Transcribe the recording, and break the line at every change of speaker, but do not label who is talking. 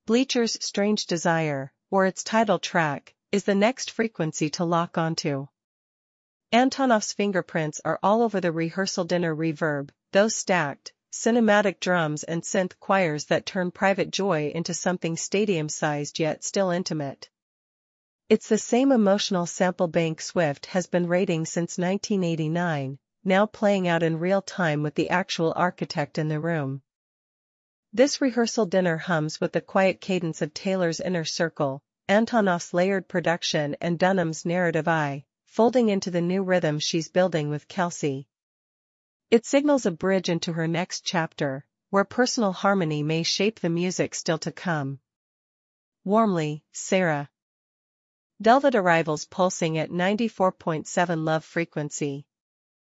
Bleacher's Strange Desire, or its title track, is the next frequency to lock onto. Antonoff's fingerprints are all over the rehearsal dinner reverb, those stacked, cinematic drums and synth choirs that turn private joy into something stadium-sized yet still intimate. It's the same emotional sample bank Swift has been raiding since 1989, now playing out in real time with the actual architect in the room. This rehearsal dinner hums with the quiet cadence of Taylor's Inner Circle, Antonoff's layered production and Dunham's narrative eye, folding into the new rhythm she's building with Kelsey. It signals a bridge into her next chapter, where personal harmony may shape the music still to come. Warmly, Sarah. Velvet arrivals pulsing at 94.7 love frequency.